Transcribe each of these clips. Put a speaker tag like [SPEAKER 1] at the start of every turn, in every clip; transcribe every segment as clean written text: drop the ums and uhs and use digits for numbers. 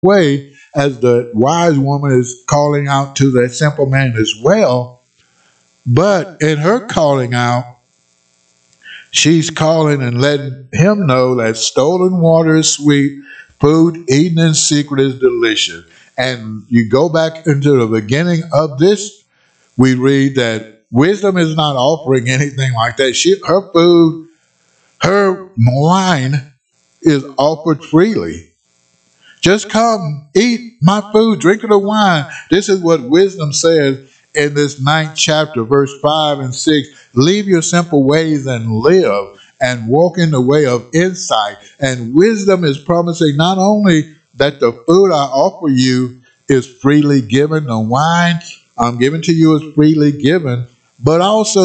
[SPEAKER 1] way as the wise woman is calling out to that simple man as well. But in her calling out, she's calling and letting him know that stolen water is sweet, food eaten in secret is delicious. And you go back into the beginning of this, we read that wisdom is not offering anything like that. Her food, her wine is offered freely. Just come, eat my food, drink of the wine. This is what wisdom says in this ninth chapter, verse 5 and 6. Leave your simple ways and live, and walk in the way of insight. And wisdom is promising not only that the food I offer you is freely given, the wine I'm giving to you is freely given, but also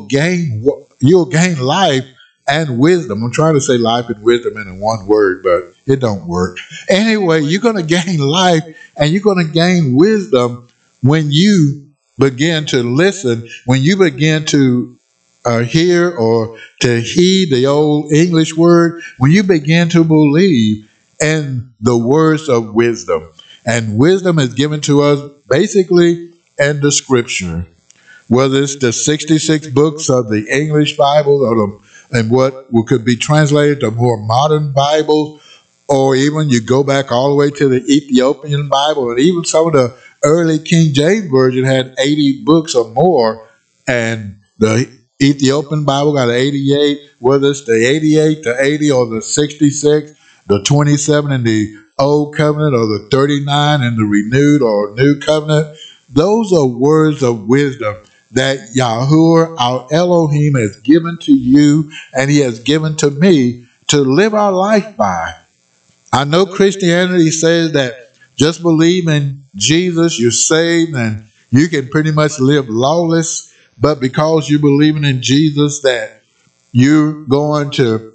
[SPEAKER 1] you'll gain life and wisdom. I'm trying to say life and wisdom in one word, but it don't work. Anyway, you're going to gain life and you're going to gain wisdom when you begin to listen, when you begin to hear or to heed the old English word, when you begin to believe in the words of wisdom. And wisdom is given to us basically in the scripture, whether it's the 66 books of the English Bible or and what could be translated to more modern Bibles, or even you go back all the way to the Ethiopian Bible, and even some of the early King James Version had 80 books or more, and the Ethiopian Bible got 88, whether it's the 88, the 80, or the 66, the 27 in the Old Covenant, or the 39 in the Renewed or New Covenant. Those are words of wisdom that Yahuwah, our Elohim, has given to you and he has given to me to live our life by. I know Christianity says that just believe in Jesus, you're saved, and you can pretty much live lawless, but because you're believing in Jesus that you're going to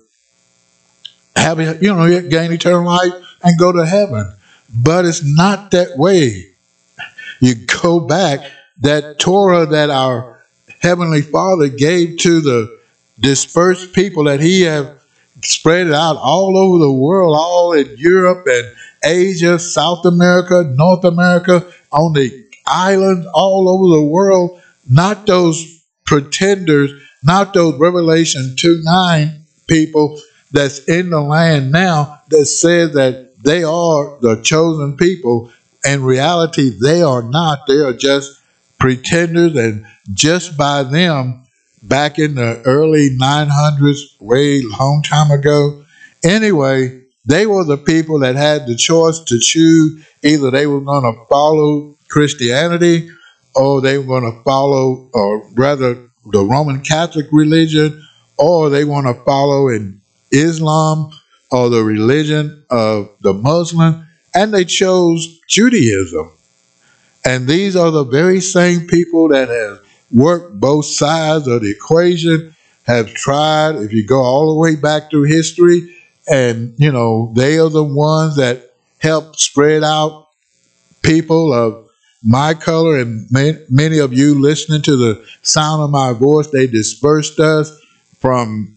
[SPEAKER 1] have, gain eternal life and go to heaven. But it's not that way. You go back, that Torah that our Heavenly Father gave to the dispersed people that he have spread it out all over the world, all in Europe and Asia, South America, North America, on the islands, all over the world. Not those pretenders, not those Revelation 2:9 people that's in the land now that says that they are the chosen people. In reality, they are not. They are just pretenders, and just by them, back in the early 900s, way long time ago. Anyway, they were the people that had the choice to choose. Either they were going to follow Christianity, or they were going to follow, or rather, the Roman Catholic religion, or they want to follow in Islam or the religion of the Muslim, and they chose Judaism. And these are the very same people that have worked both sides of the equation, have tried, if you go all the way back through history, and, they are the ones that help spread out people of my color, and many of you listening to the sound of my voice. They dispersed us from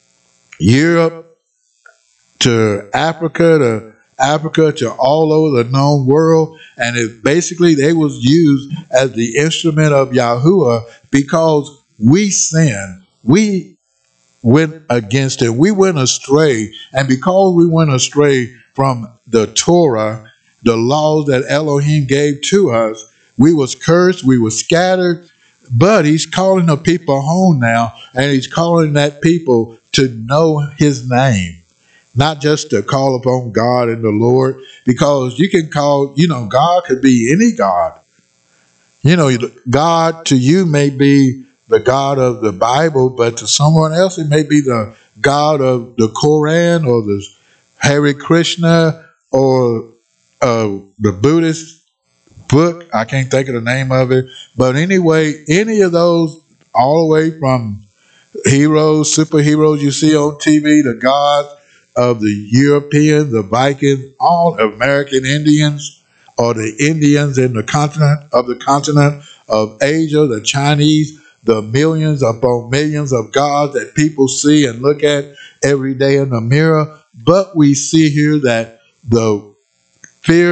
[SPEAKER 1] Europe to Africa to all over the known world, and basically they was used as the instrument of Yahuwah because we sinned. We went against it. We went astray, and because we went astray from the Torah, the laws that Elohim gave to us, we was cursed, we was scattered. But he's calling the people home now, and he's calling that people to know his name. Not just to call upon God and the Lord, because you can call, God could be any God. God to you may be the God of the Bible, but to someone else it may be the God of the Quran or the Hare Krishna or the Buddhist book. I can't think of the name of it. But anyway, any of those, all the way from heroes, superheroes you see on TV, the gods of the Europeans, the Vikings, all American Indians, or the Indians in the continent of Asia, the Chinese, the millions upon millions of gods that people see and look at every day in the mirror. But we see here that the fear